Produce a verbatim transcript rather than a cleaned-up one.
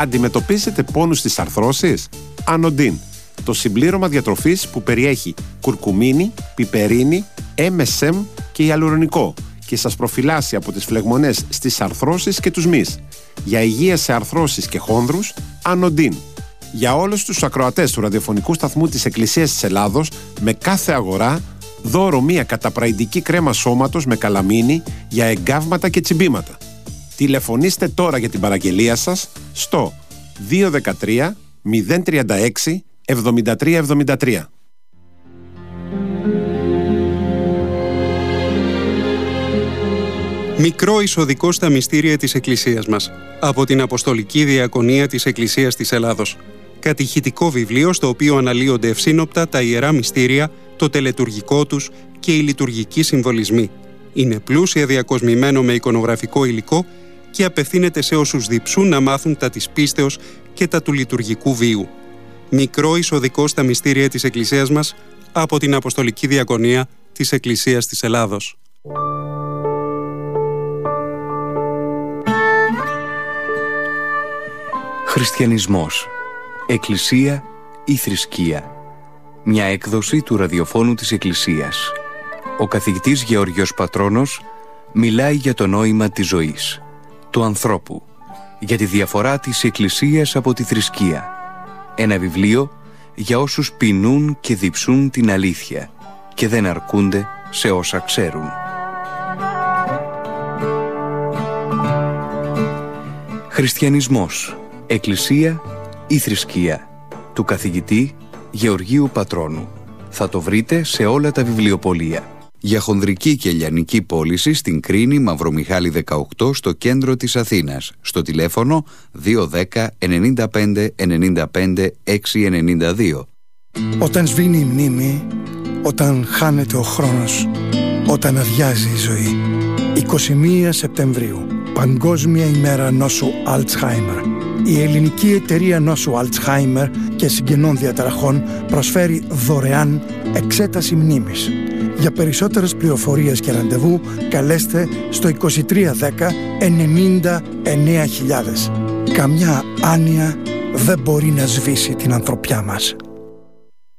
Αντιμετωπίζετε πόνους στις αρθρώσεις? Ανοντίν, το συμπλήρωμα διατροφής που περιέχει κουρκουμίνη, πιπερίνη, εμ ες εμ και ιαλουρονικό και σας προφυλάσσει από τις φλεγμονές στις αρθρώσεις και τους μυς. Για υγεία σε αρθρώσεις και χόνδρους, Ανοντίν. Για όλους τους ακροατές του ραδιοφωνικού σταθμού της Εκκλησίας της Ελλάδος, με κάθε αγορά, δώρο μία καταπραϊντική κρέμα σώματος με καλαμίνη για εγκάβματα και τσιμπήματα. Τηλεφωνήστε τώρα για την παραγγελία σας στο δύο ένα τρία μηδέν τρία έξι εβδομήντα τρία εβδομήντα τρία. Μικρό εισοδικό στα μυστήρια της Εκκλησίας μας, από την Αποστολική Διακονία της Εκκλησίας της Ελλάδος. Κατηχητικό βιβλίο στο οποίο αναλύονται ευσύνοπτα τα ιερά μυστήρια, το τελετουργικό τους και οι λειτουργικοί συμβολισμοί. Είναι πλούσια διακοσμημένο με εικονογραφικό υλικό και απευθύνεται σε όσους διψούν να μάθουν τα της πίστεως και τα του λειτουργικού βίου. Μικρό εισοδικό στα μυστήρια της Εκκλησίας μας, από την Αποστολική Διακονία της Εκκλησίας της Ελλάδος. Χριστιανισμός, Εκκλησία ή θρησκεία. Μια έκδοση του ραδιοφώνου της Εκκλησίας. Ο καθηγητής Γεώργιος Πατρώνος μιλάει για το νόημα της ζωής, του ανθρώπου, για τη διαφορά της Εκκλησίας από τη θρησκεία. Ένα βιβλίο για όσους πεινούν και διψούν την αλήθεια και δεν αρκούνται σε όσα ξέρουν. Χριστιανισμός, Εκκλησία ή θρησκεία, του καθηγητή Γεωργίου Πατρώνου. Θα το βρείτε σε όλα τα βιβλιοπωλεία. Για χονδρική και λιανική πώληση στην Κρίνη, Μαυρομιχάλη δεκαοκτώ, στο κέντρο της Αθήνας, στο τηλέφωνο δύο ένα μηδέν ενενήντα πέντε ενενήντα πέντε έξι ενενήντα δύο. Όταν σβήνει η μνήμη, όταν χάνεται ο χρόνος, όταν αδειάζει η ζωή. είκοσι μία Σεπτεμβρίου, Παγκόσμια ημέρα νόσου Αλτσχάιμερ. Η ελληνική εταιρεία νόσου Αλτσχάιμερ και συγγενών διαταραχών προσφέρει δωρεάν εξέταση μνήμης. Για περισσότερες πληροφορίες και ραντεβού καλέστε στο είκοσι τρία δέκα ενενήντα εννέα χιλιάδες. Καμιά άνοια δεν μπορεί να σβήσει την ανθρωπιά μας.